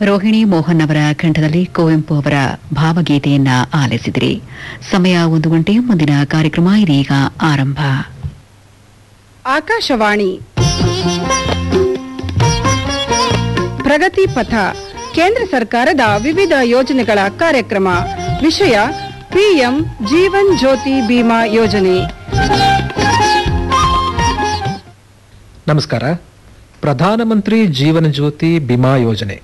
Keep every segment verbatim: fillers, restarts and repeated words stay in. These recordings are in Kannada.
ರೋಹಿಣಿ ಮೋಹನ್ ಅವರ ಕಂಠದಲ್ಲಿ ಕುವೆಂಪು ಅವರ ಭಾವಗೀತೆಯನ್ನ ಆಲಿಸಿದಿರಿ. ಸಮಯ ಒಂದು ಗಂಟೆ. ಮುಂದಿನ ಕಾರ್ಯಕ್ರಮ ಇದೀಗ ಆರಂಭ. ಆಕಾಶವಾಣಿ ಪ್ರಗತಿ ಪಥ, ಕೇಂದ್ರ ಸರ್ಕಾರದ ವಿವಿಧ ಯೋಜನೆಗಳ ಕಾರ್ಯಕ್ರಮ. ವಿಷಯ ಪಿಎಂ ಜೀವನ್ ಜ್ಯೋತಿ ಬಿಮಾ ಯೋಜನೆ. ನಮಸ್ಕಾರ. ಪ್ರಧಾನಮಂತ್ರಿ ಜೀವನ ಜ್ಯೋತಿ ಬಿಮಾ ಯೋಜನೆ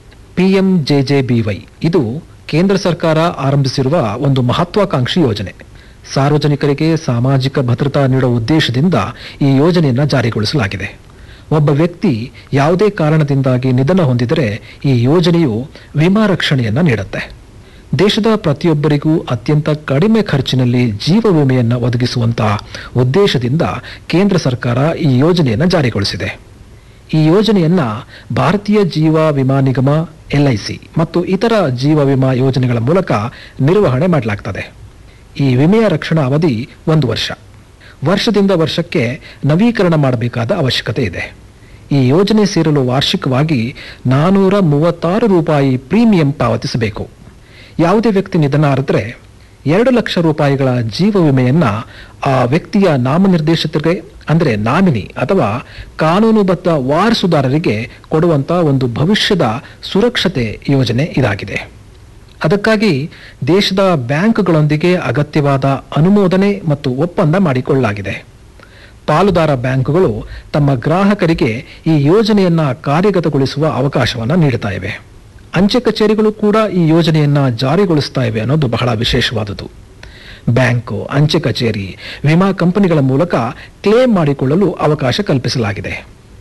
ಪಿಎಂಜೆಜೆಬಿವೈ ಇದು ಕೇಂದ್ರ ಸರ್ಕಾರ ಆರಂಭಿಸಿರುವ ಒಂದು ಮಹತ್ವಾಕಾಂಕ್ಷಿ ಯೋಜನೆ. ಸಾರ್ವಜನಿಕರಿಗೆ ಸಾಮಾಜಿಕ ಭದ್ರತಾ ನೀಡುವ ಉದ್ದೇಶದಿಂದ ಈ ಯೋಜನೆಯನ್ನು ಜಾರಿಗೊಳಿಸಲಾಗಿದೆ. ಒಬ್ಬ ವ್ಯಕ್ತಿ ಯಾವುದೇ ಕಾರಣದಿಂದಾಗಿ ನಿಧನ ಹೊಂದಿದರೆ ಈ ಯೋಜನೆಯು ವಿಮಾ ರಕ್ಷಣೆಯನ್ನು ನೀಡುತ್ತೆ. ದೇಶದ ಪ್ರತಿಯೊಬ್ಬರಿಗೂ ಅತ್ಯಂತ ಕಡಿಮೆ ಖರ್ಚಿನಲ್ಲಿ ಜೀವ ವಿಮೆಯನ್ನು ಒದಗಿಸುವಂತಹ ಉದ್ದೇಶದಿಂದ ಕೇಂದ್ರ ಸರ್ಕಾರ ಈ ಯೋಜನೆಯನ್ನು ಜಾರಿಗೊಳಿಸಿದೆ. ಈ ಯೋಜನೆಯನ್ನ ಭಾರತೀಯ ಜೀವ ವಿಮಾ ನಿಗಮ ಎಲ್ಐಸಿ ಮತ್ತು ಇತರ ಜೀವ ವಿಮಾ ಯೋಜನೆಗಳ ಮೂಲಕ ನಿರ್ವಹಣೆ ಮಾಡಲಾಗ್ತದೆ. ಈ ವಿಮೆಯ ರಕ್ಷಣಾ ಅವಧಿ ಒಂದು ವರ್ಷ. ವರ್ಷದಿಂದ ವರ್ಷಕ್ಕೆ ನವೀಕರಣ ಮಾಡಬೇಕಾದ ಅವಶ್ಯಕತೆ ಇದೆ. ಈ ಯೋಜನೆ ಸೇರಲು ವಾರ್ಷಿಕವಾಗಿ ನಾನೂರ ಮೂವತ್ತಾರು ರೂಪಾಯಿ ಪ್ರೀಮಿಯಂ ಪಾವತಿಸಬೇಕು. ಯಾವುದೇ ವ್ಯಕ್ತಿ ನಿಧನ ಆದರೆ ಎರಡು ಲಕ್ಷ ರೂಪಾಯಿಗಳ ಜೀವ ವಿಮೆಯನ್ನ ಆ ವ್ಯಕ್ತಿಯ ನಾಮನಿರ್ದೇಶಿತರಿಗೆ ಅಂದರೆ ನಾಮಿನಿ ಅಥವಾ ಕಾನೂನುಬದ್ಧ ವಾರಸುದಾರರಿಗೆ ಕೊಡುವಂತ ಒಂದು ಭವಿಷ್ಯದ ಸುರಕ್ಷತೆ ಯೋಜನೆ ಇದಾಗಿದೆ. ಅದಕ್ಕಾಗಿ ದೇಶದ ಬ್ಯಾಂಕ್ಗಳೊಂದಿಗೆ ಅಗತ್ಯವಾದ ಅನುಮೋದನೆ ಮತ್ತು ಒಪ್ಪಂದ ಮಾಡಿಕೊಳ್ಳಲಾಗಿದೆ. ಪಾಲುದಾರ ಬ್ಯಾಂಕುಗಳು ತಮ್ಮ ಗ್ರಾಹಕರಿಗೆ ಈ ಯೋಜನೆಯನ್ನ ಕಾರ್ಯಗತಗೊಳಿಸುವ ಅವಕಾಶವನ್ನು ನೀಡುತ್ತಾ ಇವೆ. ಅಂಚೆ ಕಚೇರಿಗಳು ಕೂಡ ಈ ಯೋಜನೆಯನ್ನ ಜಾರಿಗೊಳಿಸ್ತಾ ಇವೆ ಅನ್ನೋದು ಬಹಳ ವಿಶೇಷವಾದುದು. ಬ್ಯಾಂಕು, ಅಂಚೆ ಕಚೇರಿ, ವಿಮಾ ಕಂಪನಿಗಳ ಮೂಲಕ ಕ್ಲೇಮ್ ಮಾಡಿಕೊಳ್ಳಲು ಅವಕಾಶ ಕಲ್ಪಿಸಲಾಗಿದೆ.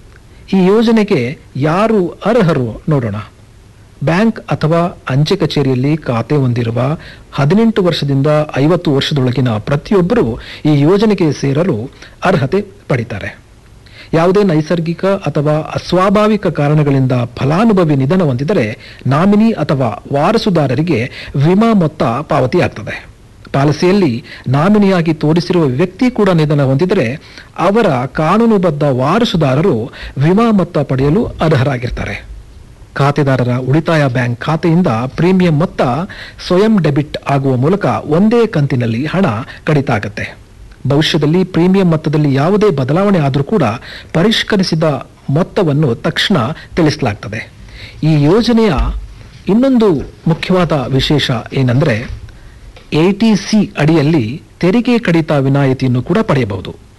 ಈ ಯೋಜನೆಗೆ ಯಾರು ಅರ್ಹರು ನೋಡೋಣ. ಬ್ಯಾಂಕ್ ಅಥವಾ ಅಂಚೆ ಕಚೇರಿಯಲ್ಲಿ ಖಾತೆ ಹೊಂದಿರುವ ಹದಿನೆಂಟು ವರ್ಷದಿಂದ ಐವತ್ತು ವರ್ಷದೊಳಗಿನ ಪ್ರತಿಯೊಬ್ಬರು ಈ ಯೋಜನೆಗೆ ಸೇರಲು ಅರ್ಹತೆ ಪಡಿತಾರೆ. ಯಾವುದೇ ನೈಸರ್ಗಿಕ ಅಥವಾ ಅಸ್ವಾಭಾವಿಕ ಕಾರಣಗಳಿಂದ ಫಲಾನುಭವಿ ನಿಧನ ಹೊಂದಿದರೆ ನಾಮಿನಿ ಅಥವಾ ವಾರಸುದಾರರಿಗೆ ವಿಮಾ ಮೊತ್ತ ಪಾವತಿಯಾಗ್ತದೆ. ಪಾಲಿಸಿಯಲ್ಲಿ ನಾಮಿನಿಯಾಗಿ ತೋರಿಸಿರುವ ವ್ಯಕ್ತಿ ಕೂಡ ನಿಧನ ಹೊಂದಿದರೆ ಅವರ ಕಾನೂನುಬದ್ಧ ವಾರಸುದಾರರು ವಿಮಾ ಮೊತ್ತ ಪಡೆಯಲು ಅರ್ಹರಾಗಿರ್ತಾರೆ. ಖಾತೆದಾರರ ಉಳಿತಾಯ ಬ್ಯಾಂಕ್ ಖಾತೆಯಿಂದ ಪ್ರೀಮಿಯಂ ಮೊತ್ತ ಸ್ವಯಂ ಡೆಬಿಟ್ ಆಗುವ ಮೂಲಕ ಒಂದೇ ಕಂತಿನಲ್ಲಿ ಹಣ ಕಡಿತ ಆಗುತ್ತೆ. ಭವಿಷ್ಯದಲ್ಲಿ ಪ್ರೀಮಿಯಂ ಮೊತ್ತದಲ್ಲಿ ಯಾವುದೇ ಬದಲಾವಣೆ ಆದರೂ ಕೂಡ ಪರಿಷ್ಕರಿಸಿದ ಮೊತ್ತವನ್ನು ತಕ್ಷಣ ತಿಳಿಸಲಾಗ್ತದೆ. ಈ ಯೋಜನೆಯ ಇನ್ನೊಂದು ಮುಖ್ಯವಾದ ವಿಶೇಷ ಏನಂದ್ರೆ ಎಟಿಸಿ ಅಡಿಯಲ್ಲಿ ತೆರಿಗೆ ಕಡಿತ ವಿನಾಯಿತಿಯನ್ನು ಕೂಡ ಪಡೆಯಬಹುದು.